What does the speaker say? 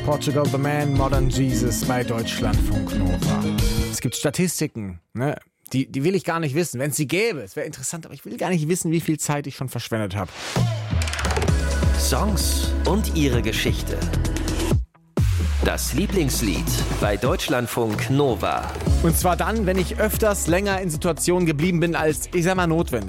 Portugal the Man, Modern Jesus bei Deutschlandfunk Nova. Es gibt Statistiken, ne? Die will ich gar nicht wissen. Wenn es sie gäbe, es wäre interessant, aber ich will gar nicht wissen, wie viel Zeit ich schon verschwendet habe. Songs und ihre Geschichte. Das Lieblingslied bei Deutschlandfunk Nova. Und zwar dann, wenn ich öfters länger in Situationen geblieben bin als, ich sag mal, notwendig.